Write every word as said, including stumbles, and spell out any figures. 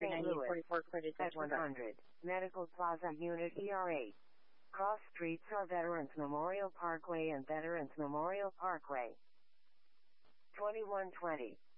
Saint Louis, forty-four credit at one hundred, Medical Plaza Unit E R eight. Cross streets are Veterans Memorial Parkway and Veterans Memorial Parkway. twenty-one twenty.